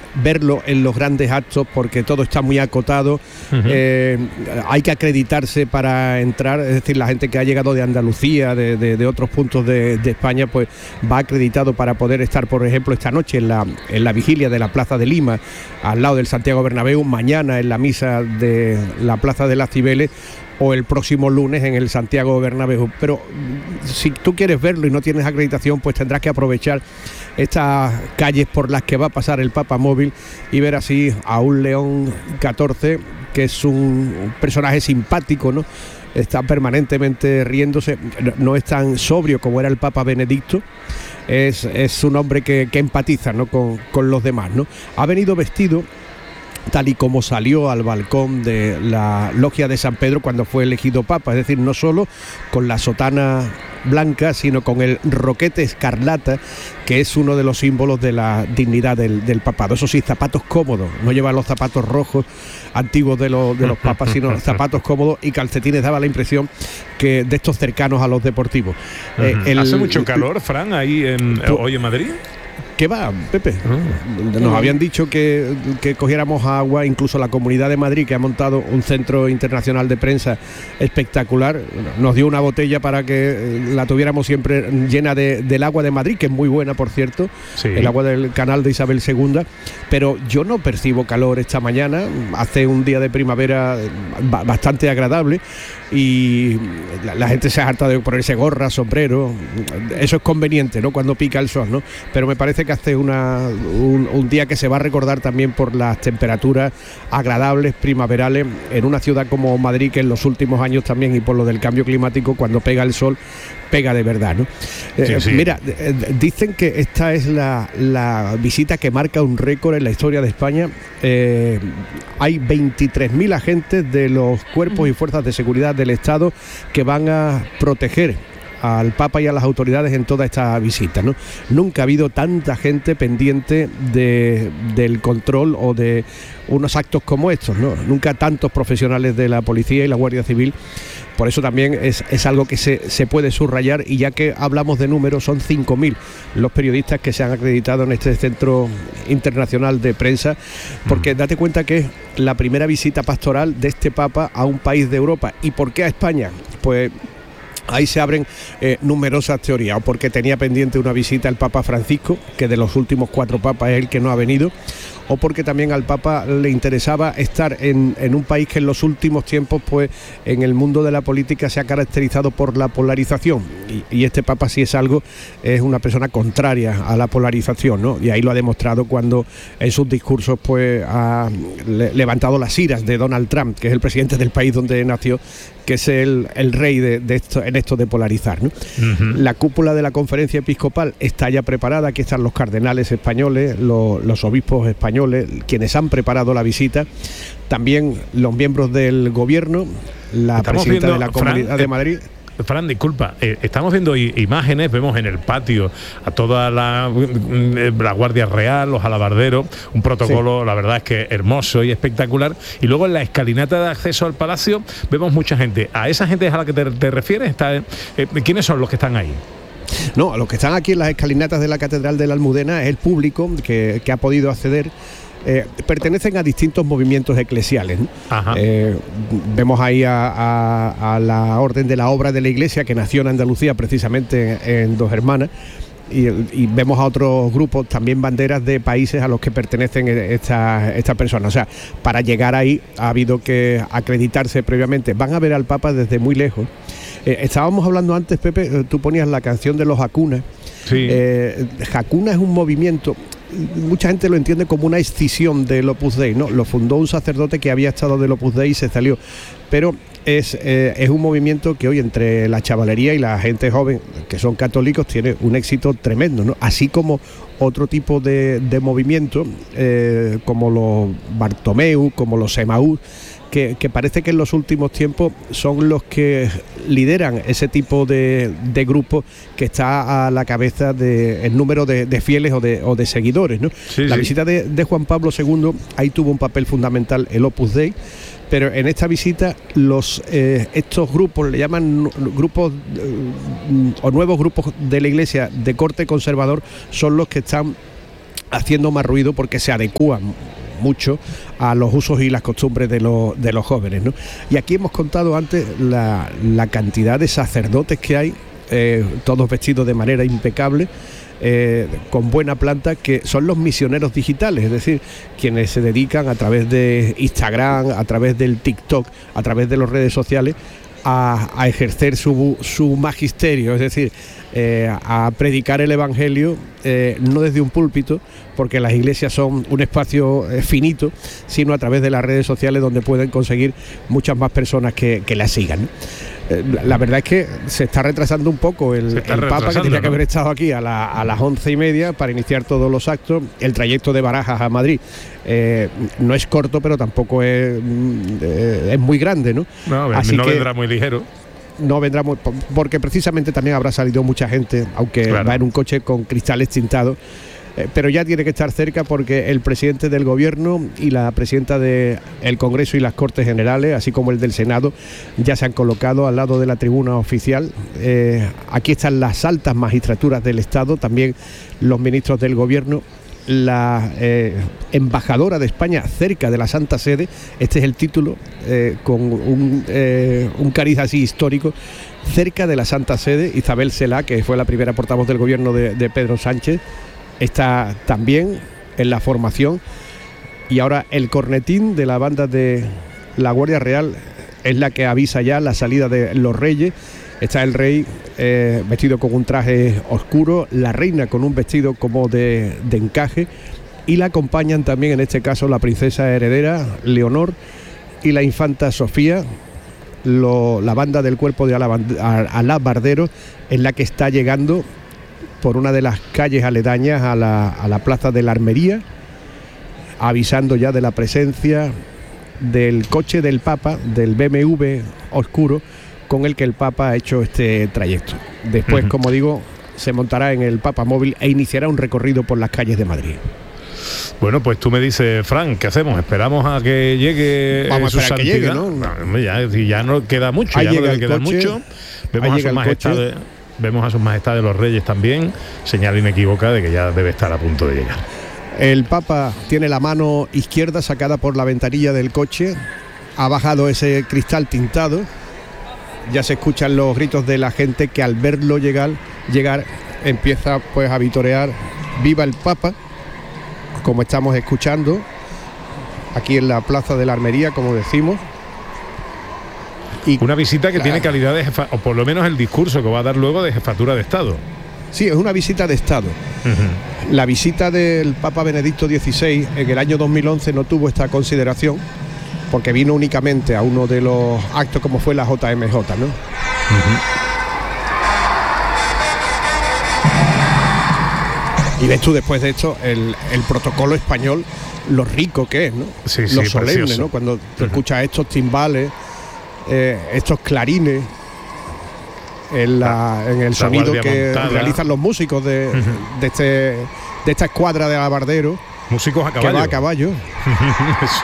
verlo en los grandes actos porque todo está muy acotado. Hay que acreditarse para entrar, es decir, la gente que ha llegado de Andalucía, de otros puntos de España, pues va acreditado para poder estar, por ejemplo, esta noche en la vigilia de la Plaza de Lima, al lado del Santiago Bernabéu, mañana en la misa de la Plaza de las Cibeles, o el próximo lunes en el Santiago Bernabéu. Pero si tú quieres verlo y no tienes acreditación, pues tendrás que aprovechar estas calles por las que va a pasar el Papa móvil y ver así a un León XIV, que es un personaje simpático, ¿no? Está permanentemente riéndose, no es tan sobrio como era el Papa Benedicto. Es un hombre que empatiza, ¿no?, con los demás, ¿no? Ha venido vestido tal y como salió al balcón de la logia de San Pedro cuando fue elegido papa, es decir, no solo con la sotana blanca, sino con el roquete escarlata, que es uno de los símbolos de la dignidad del papado. Eso sí, zapatos cómodos, no lleva los zapatos rojos antiguos de los papas, sino zapatos cómodos y calcetines. Daba la impresión que de estos cercanos a los deportivos. ¿Hace mucho calor, Fran, ahí hoy en Madrid? ¿Qué va, Pepe? Nos habían dicho que cogiéramos agua, incluso la Comunidad de Madrid, que ha montado un centro internacional de prensa espectacular, nos dio una botella para que la tuviéramos siempre llena del agua de Madrid, que es muy buena, por cierto, sí, el agua del canal de Isabel II, pero yo no percibo calor esta mañana. Hace un día de primavera bastante agradable y la gente se ha hartado de ponerse gorra, sombrero. Eso es conveniente, ¿no?, cuando pica el sol, ¿no? Pero me parece que hace un día que se va a recordar también por las temperaturas agradables primaverales en una ciudad como Madrid, que en los últimos años también, y por lo del cambio climático, cuando pega el sol, pega de verdad, ¿no? Sí. Mira, dicen que esta es la visita que marca un récord en la historia de España. Hay 23.000 agentes de los cuerpos y fuerzas de seguridad del Estado que van a proteger al Papa y a las autoridades en toda esta visita, ¿no? Nunca ha habido tanta gente pendiente del control o de unos actos como estos, ¿no? Nunca tantos profesionales de la policía y la Guardia Civil. Por eso también es algo que se puede subrayar, y ya que hablamos de números, son 5.000 los periodistas que se han acreditado en este centro internacional de prensa, porque date cuenta que es la primera visita pastoral de este Papa a un país de Europa. ¿Y por qué a España? Pues ahí se abren numerosas teorías, o porque tenía pendiente una visita al Papa Francisco, que de los últimos 4 papas es el que no ha venido, o porque también al Papa le interesaba estar en un país que en los últimos tiempos, pues en el mundo de la política se ha caracterizado por la polarización, y este Papa, si es algo, es una persona contraria a la polarización, ¿no? Y ahí lo ha demostrado cuando en sus discursos pues ha levantado las iras de Donald Trump, que es el presidente del país donde nació, que es el rey de esto, en esto de polarizar, ¿no? La cúpula de la conferencia episcopal está ya preparada. Aquí están los cardenales españoles, los obispos españoles, quienes han preparado la visita, también los miembros del gobierno, la presidenta de la Comunidad de Madrid. Fran, disculpa, estamos viendo imágenes, vemos en el patio a toda la Guardia Real, los alabarderos, un protocolo, sí, la verdad es que hermoso y espectacular, y luego en la escalinata de acceso al palacio vemos mucha gente. ¿A esa gente es a la que te refieres? ¿Quiénes son los que están ahí? No, los que están aquí en las escalinatas de la Catedral de la Almudena es el público que ha podido acceder. Pertenecen a distintos movimientos eclesiales, ¿no? Vemos ahí a la Orden de la Obra de la Iglesia, que nació en Andalucía precisamente en Dos Hermanas, y vemos a otros grupos, también banderas de países a los que pertenecen estas personas. O sea, para llegar ahí ha habido que acreditarse previamente. Van a ver al Papa desde muy lejos. Estábamos hablando antes, Pepe, tú ponías la canción de los Hakuna. Sí. Hakuna es un movimiento, mucha gente lo entiende como una escisión del Opus Dei, ¿no? Lo fundó un sacerdote que había estado del Opus Dei y se salió, pero es un movimiento que hoy entre la chavalería y la gente joven que son católicos tiene un éxito tremendo, ¿no? Así como otro tipo de movimiento, como los Bartomeu, como los Emaús, que parece que en los últimos tiempos son los que lideran ese tipo de grupo que está a la cabeza del número de fieles o de seguidores, ¿no? Sí, la visita de Juan Pablo II, ahí tuvo un papel fundamental el Opus Dei, pero en esta visita estos grupos, le llaman grupos o nuevos grupos de la Iglesia de corte conservador, son los que están haciendo más ruido porque se adecúan mucho a los usos y las costumbres de los jóvenes, ¿no? Y aquí hemos contado antes la cantidad de sacerdotes que hay, todos vestidos de manera impecable, con buena planta, que son los misioneros digitales, es decir, quienes se dedican a través de Instagram, a través del TikTok, a través de las redes sociales, a ejercer su magisterio, es decir, a predicar el Evangelio, no desde un púlpito, porque las iglesias son un espacio finito, sino a través de las redes sociales, donde pueden conseguir muchas más personas que las sigan, ¿no? La verdad es que se está retrasando un poco el Papa, que tenía que haber estado aquí a las 11:30 para iniciar todos los actos. El trayecto de Barajas a Madrid no es corto, pero tampoco es muy grande, ¿no? Así no vendrá muy ligero. No vendrá muy, porque precisamente también habrá salido mucha gente, aunque claro, va en un coche con cristales tintados. Pero ya tiene que estar cerca, porque el presidente del gobierno y la presidenta del Congreso y las Cortes Generales, así como el del Senado, ya se han colocado al lado de la tribuna oficial. Aquí están las altas magistraturas del Estado, también los ministros del gobierno, la embajadora de España cerca de la Santa Sede. Este es el título, con un cariz así histórico, cerca de la Santa Sede. Isabel Celaá, que fue la primera portavoz del gobierno de Pedro Sánchez, está también en la formación. Y ahora el cornetín de la banda de la Guardia Real es la que avisa ya la salida de los reyes. Está el rey vestido con un traje oscuro, la reina con un vestido como de encaje, y la acompañan también, en este caso, la princesa heredera Leonor y la infanta Sofía. La banda del cuerpo de alabarderos es la que está llegando por una de las calles aledañas a la plaza de la Armería, avisando ya de la presencia del coche del Papa, del BMW oscuro, con el que el Papa ha hecho este trayecto. Después, como digo, se montará en el Papa Móvil e iniciará un recorrido por las calles de Madrid. Bueno, pues tú me dices, Fran, ¿qué hacemos? ¿Esperamos a que llegue Vamos su a esperar santidad? que llegue, ¿no? Ya no queda mucho, ahí ya no llega debe quedar mucho. Vemos a sus majestades los reyes también, señal inequívoca de que ya debe estar a punto de llegar. El Papa tiene la mano izquierda sacada por la ventanilla del coche, ha bajado ese cristal tintado. Ya se escuchan los gritos de la gente, que al verlo llegar empieza pues a vitorear "Viva el Papa", como estamos escuchando aquí en la plaza de la Armería, como decimos. Y una visita que tiene calidad de o por lo menos el discurso que va a dar luego, de jefatura de Estado. Sí, es una visita de Estado. La visita del Papa Benedicto XVI en el año 2011 no tuvo esta consideración, porque vino únicamente a uno de los actos, como fue la JMJ, ¿no? Y ves tú, después de esto, el protocolo español, lo rico que es, ¿no? Sí, lo solemne, precioso, ¿no? Cuando te escuchas estos timbales, estos clarines, en el sonido que realizan los músicos de esta escuadra de alabarderos. Músicos a caballo. Que va a caballo. Eso.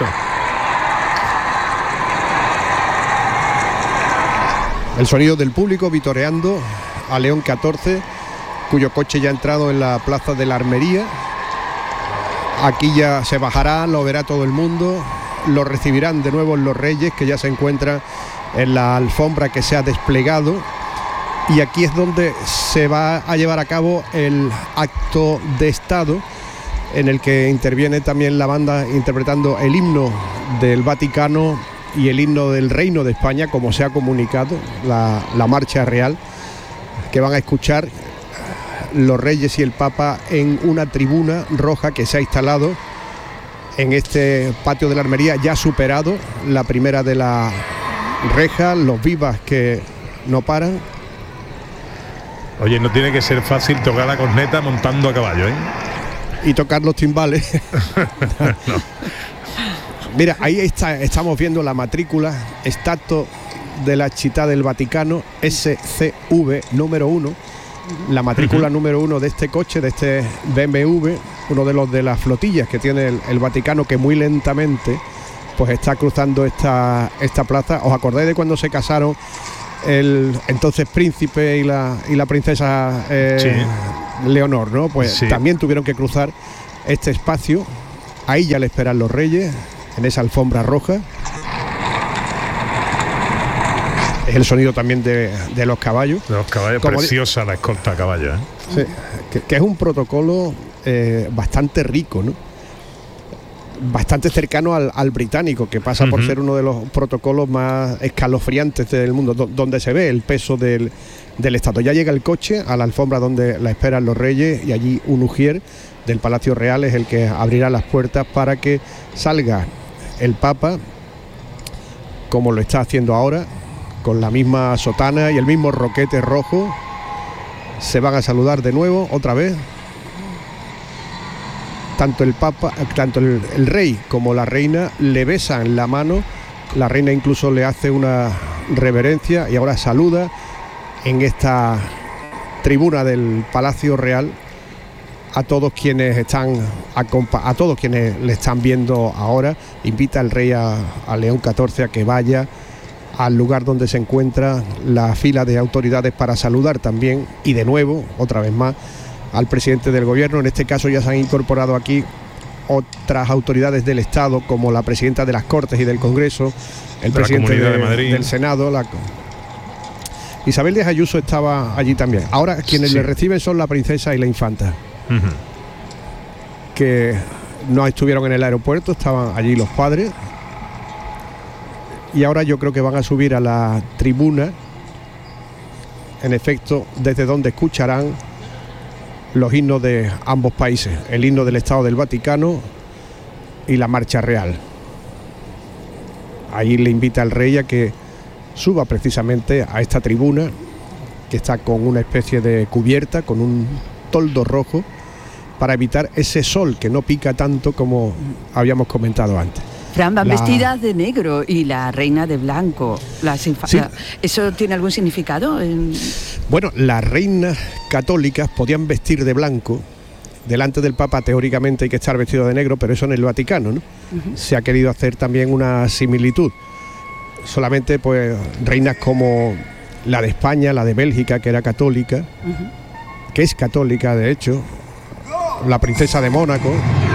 El sonido del público vitoreando a León XIV, cuyo coche ya ha entrado en la plaza de la Armería. Aquí ya se bajará, lo verá todo el mundo, lo recibirán de nuevo los reyes, que ya se encuentran en la alfombra que se ha desplegado. Y aquí es donde se va a llevar a cabo el acto de Estado, en el que interviene también la banda interpretando el himno del Vaticano y el himno del Reino de España, como se ha comunicado, la marcha real, que van a escuchar los reyes y el Papa en una tribuna roja que se ha instalado en este patio de la Armería, ya superado la primera de las rejas, los vivas que no paran. Oye, no tiene que ser fácil tocar la corneta montando a caballo, ¿eh? Y tocar los timbales. No. Mira, ahí estamos viendo la matrícula, Stato de la Città del Vaticano, SCV número 1, la matrícula número 1 de este coche, de este BMW, uno de los de las flotillas que tiene el Vaticano, que muy lentamente pues está cruzando esta plaza. ¿Os acordáis de cuando se casaron el entonces príncipe y la princesa sí. Leonor, ¿no? Pues sí. También tuvieron que cruzar este espacio. Ahí ya le esperan los reyes, en esa alfombra roja. Es el sonido también de los caballos. De los caballos, preciosa la escolta a caballo, ¿eh? Sí, que es un protocolo bastante rico, ¿no? Bastante cercano al británico, que pasa por ser uno de los protocolos más escalofriantes del mundo, donde se ve el peso del Estado. Ya llega el coche a la alfombra donde la esperan los reyes, y allí un ujier del Palacio Real es el que abrirá las puertas para que salga el Papa, como lo está haciendo ahora, con la misma sotana y el mismo roquete rojo. Se van a saludar de nuevo, otra vez. Tanto el Papa, tanto el rey como la reina le besan la mano. La reina incluso le hace una reverencia y ahora saluda en esta tribuna del Palacio Real a todos quienes a todos quienes le están viendo ahora. Invita al rey a León XIV a que vaya al lugar donde se encuentra la fila de autoridades para saludar también, y de nuevo, otra vez más, al presidente del gobierno. En este caso ya se han incorporado aquí otras autoridades del Estado, como la presidenta de las Cortes y del Congreso, el presidente del Senado, Isabel Díaz Ayuso estaba allí también. Ahora quienes le reciben son la princesa y la infanta, que no estuvieron en el aeropuerto, estaban allí los padres, y ahora yo creo que van a subir a la tribuna, en efecto, desde donde escucharán los himnos de ambos países, el himno del Estado del Vaticano y la marcha real. Ahí le invita al rey a que suba precisamente a esta tribuna, que está con una especie de cubierta, con un toldo rojo, para evitar ese sol que no pica tanto como habíamos comentado antes. Fran, van vestidas de negro y la reina de blanco. Sí. ¿Eso tiene algún significado? Bueno, las reinas católicas podían vestir de blanco. Delante del Papa teóricamente hay que estar vestido de negro, pero eso en el Vaticano, ¿no? Se ha querido hacer también una similitud. Solamente pues reinas como la de España, la de Bélgica, que era católica, que es católica de hecho, la princesa de Mónaco,